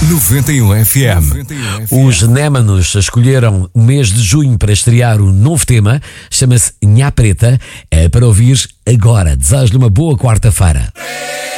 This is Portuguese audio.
91 FM. Os Némanos escolheram o mês de junho para estrear um novo tema, chama-se Nha Preta. É para ouvir agora. Desejo-lhe uma boa quarta-feira.